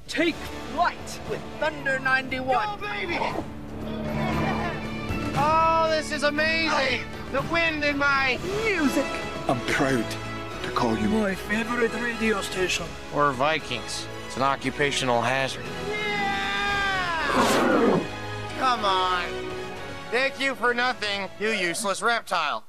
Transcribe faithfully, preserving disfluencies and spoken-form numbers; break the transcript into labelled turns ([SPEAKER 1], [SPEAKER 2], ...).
[SPEAKER 1] Take flight with Thunder ninety-one.
[SPEAKER 2] Go, baby! Oh, this is amazing! The wind in my...
[SPEAKER 1] Music.
[SPEAKER 3] I'm proud to call you
[SPEAKER 1] My favorite radio station.
[SPEAKER 2] We're Vikings. It's an occupational hazard. Yeah! Come on. Thank you for nothing, you useless reptile.